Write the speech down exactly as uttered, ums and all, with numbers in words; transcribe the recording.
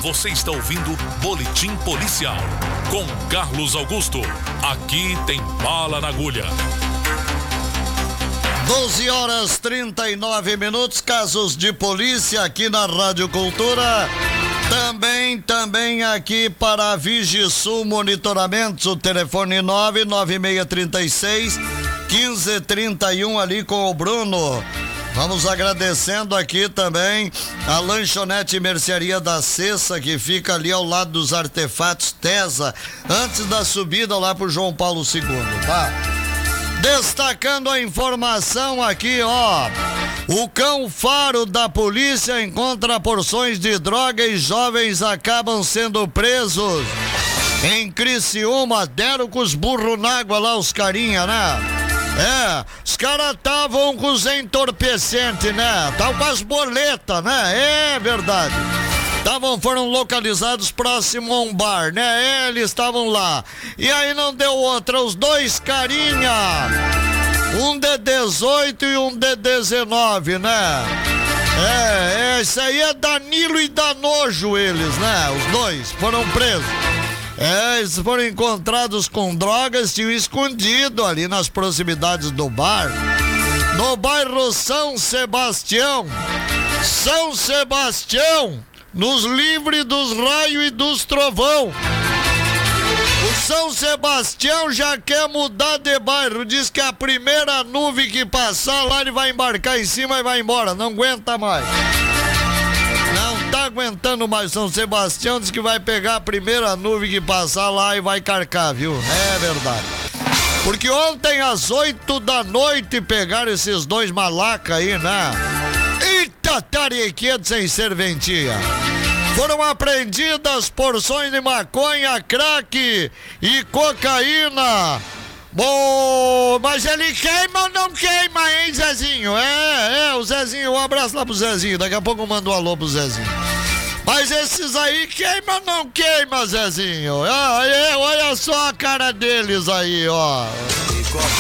Você está ouvindo Boletim Policial com Carlos Augusto. Aqui tem bala na agulha. doze horas trinta e nove minutos, casos de polícia aqui na Rádio Cultura. Também, também aqui para a Vigisul Monitoramentos, o telefone nove nove seis três seis, um cinco três um ali com o Bruno. Vamos agradecendo aqui também a Lanchonete Mercearia da Cessa, que fica ali ao lado dos Artefatos Tesa, antes da subida lá pro João Paulo segundo, tá? Destacando a informação aqui, ó. O cão faro da polícia encontra porções de droga e jovens acabam sendo presos. Em Criciúma, deram com os burros na água lá, os carinha, né? É, os caras estavam com os entorpecentes, né? Estavam com as boletas, né? É verdade. Tavam, foram localizados próximo a um bar, né? Eles estavam lá. E aí não deu outra, os dois carinha. Um de dezoito e um de dezenove, né? É, esse aí é Danilo e Danojo, eles, né? Os dois foram presos. É, eles foram encontrados com drogas, tinham escondido ali nas proximidades do bar. No bairro São Sebastião. São Sebastião, nos livre dos raios e dos trovão. O São Sebastião já quer mudar de bairro. Diz que a primeira nuvem que passar lá ele vai embarcar em cima e vai embora. Não aguenta mais. Não tá aguentando mais São Sebastião. Diz que vai pegar a primeira nuvem que passar lá e vai carcar, viu? É verdade. Porque ontem às oito da noite pegaram esses dois malacas aí, né? Eita, tarequedo sem serventia. Foram apreendidas porções de maconha, crack e cocaína. Bom, mas ele queima ou não queima, hein, Zezinho? É, é, o Zezinho, um abraço lá pro Zezinho. Daqui a pouco eu mando um alô pro Zezinho. Mas esses aí queima ou não queima, Zezinho? Ah, é, olha só a cara deles aí, ó.